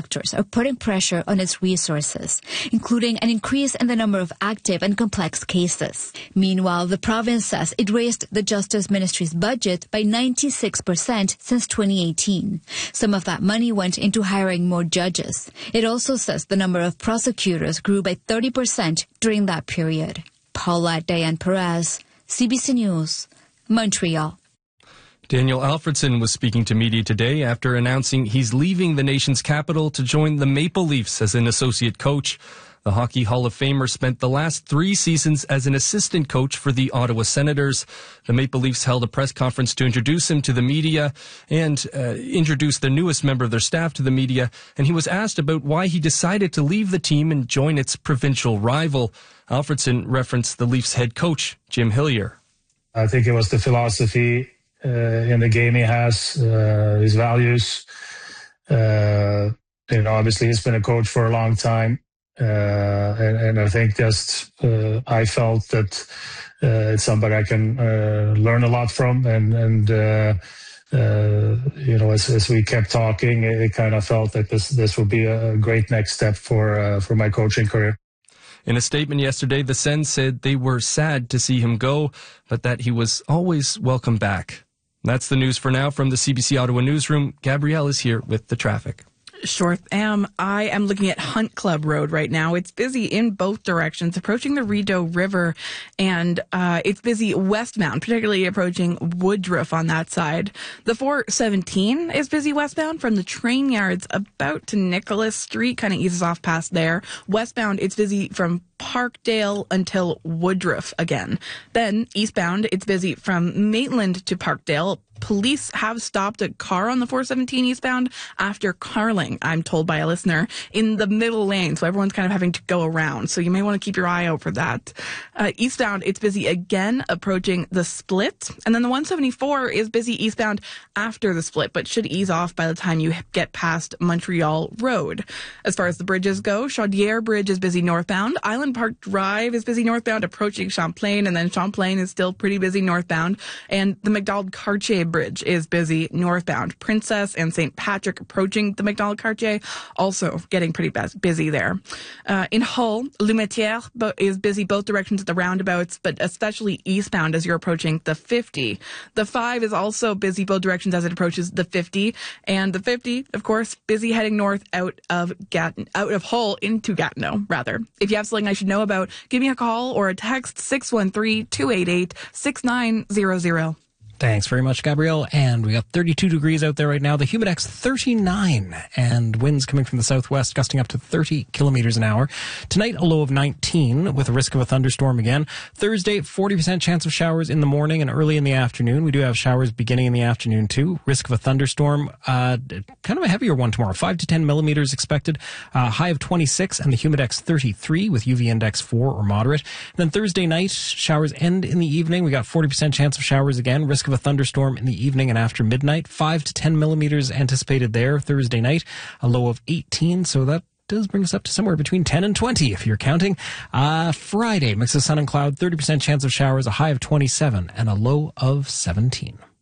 factors are putting pressure on its resources, including an increase in the number of active and complex cases. Meanwhile, the province says it raised the Justice Ministry's budget by 96% since 2018. Some of that money went into hiring more judges. It also says the number of prosecutors grew by 30% during that period. Paulette Diane Perez, CBC News, Montreal. Daniel Alfredson was speaking to media today after announcing he's leaving the nation's capital to join the Maple Leafs as an associate coach. The Hockey Hall of Famer spent the last 3 seasons as an assistant coach for the Ottawa Senators. The Maple Leafs held a press conference to introduce him to the media and introduce the newest member of their staff to the media. And he was asked about why he decided to leave the team and join its provincial rival. Alfredson referenced the Leafs head coach, Jim Hillier. I think it was the philosophy in the game he has, his values. Obviously he's been a coach for a long time. And I think I felt that it's somebody I can learn a lot from. And as we kept talking, it kind of felt that this would be a great next step for my coaching career. In a statement yesterday, the Sens said they were sad to see him go, but that he was always welcome back. That's the news for now from the CBC Ottawa newsroom. Gabrielle is here with the traffic. Sure am. I am looking at Hunt Club Road right now. It's busy in both directions, approaching the Rideau River, and it's busy westbound, particularly approaching Woodruff on that side. The 417 is busy westbound from the train yards about to Nicholas Street, kind of eases off past there. Westbound, it's busy from Parkdale until Woodruff again. Then eastbound, it's busy from Maitland to Parkdale. Police have stopped a car on the 417 eastbound after carling, I'm told by a listener, in the middle lane. So everyone's kind of having to go around. So you may want to keep your eye out for that. Eastbound, it's busy again approaching the split. And then the 174 is busy eastbound after the split, but should ease off by the time you get past Montreal Road. As far as the bridges go, Chaudière Bridge is busy northbound. Island Park Drive is busy northbound approaching Champlain, and then Champlain is still pretty busy northbound. And the McDonald-Cartier Bridge is busy northbound. Princess and St. Patrick approaching the McDonald-Cartier, also getting pretty busy there. In Hull, Lumetière is busy both directions at the roundabouts, but especially eastbound as you're approaching the 50. The 5 is also busy both directions as it approaches the 50. And the 50, of course, busy heading north out of Hull into Gatineau, rather. If you have something I should know about, give me a call or a text 613-288-6900. Thanks very much, Gabrielle. And we got 32 degrees out there right now. The Humidex 39, and winds coming from the southwest gusting up to 30 kilometers an hour. Tonight, a low of 19 with a risk of a thunderstorm again. Thursday, 40% chance of showers in the morning and early in the afternoon. We do have showers beginning in the afternoon too. Risk of a thunderstorm, kind of a heavier one tomorrow. 5 to 10 millimeters expected. High of 26 and the Humidex 33 with UV index 4 or moderate. And then Thursday night, showers end in the evening. We got 40% chance of showers again. Risk of a thunderstorm in the evening and after midnight. 5 to 10 millimeters anticipated there Thursday night. A low of 18, so that does bring us up to somewhere between 10 and 20 if you're counting. Friday, mix of sun and cloud, 30% chance of showers, a high of 27 and a low of 17.